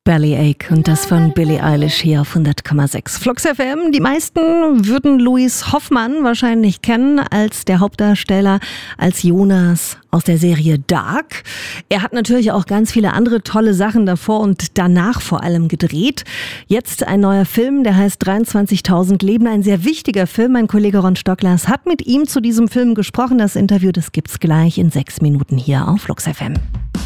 Bellyache und das von Billie Eilish hier auf 100,6 Flux FM. Die meisten würden Louis Hoffmann wahrscheinlich kennen als der Hauptdarsteller, als Jonas aus der Serie Dark. Er hat natürlich auch ganz viele andere tolle Sachen davor und danach vor allem gedreht. Jetzt ein neuer Film, der heißt 23.000 Leben, ein sehr wichtiger Film. Mein Kollege Ron Stocklers hat mit ihm zu diesem Film gesprochen. Das Interview, das gibt's gleich in 6 Minuten hier auf Flux FM.